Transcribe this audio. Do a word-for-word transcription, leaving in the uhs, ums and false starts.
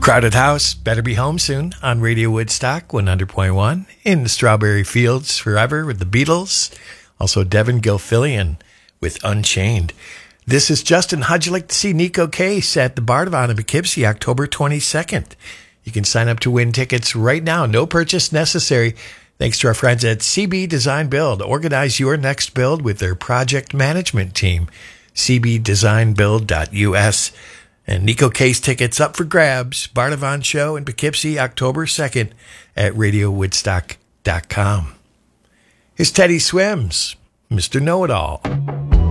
Crowded House, Better Be Home Soon on Radio Woodstock one hundred point one. In the Strawberry Fields Forever with the Beatles. Also Devin Gilfillian with Unchained. This is Justin. How'd you like to see Nico Case at the Bardavon in Poughkeepsie, October twenty-second? You can sign up to win tickets right now. No purchase necessary. Thanks to our friends at C B Design Build. Organize your next build with their project management team. c b design build dot u s. And Nico Case tickets up for grabs. Bardavon Show in Poughkeepsie, October second at radio woodstock dot com. Here's Teddy Swims, Mister Know-It-All.